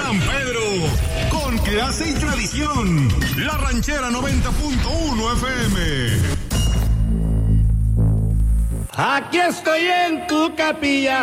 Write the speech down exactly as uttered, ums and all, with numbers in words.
San Pedro, con clase y tradición. La Ranchera noventa punto uno F M. Aquí estoy en tu capilla,